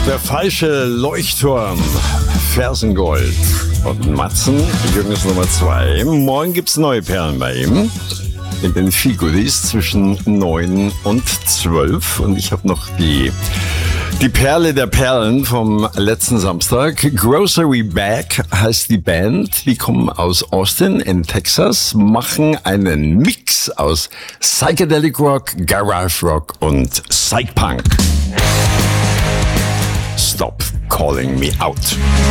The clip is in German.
Der falsche Leuchtturm, Fersengold und Matzen, Jürgens Nummer 2. Morgen gibt's neue Perlen bei ihm. In den Figulis zwischen 9 und 12. Und ich habe noch die Perle der Perlen vom letzten Samstag. Grocery Bag heißt die Band. Die kommen aus Austin in Texas, machen einen Mix aus Psychedelic Rock, Garage Rock und Psych Punk. Stop calling me out.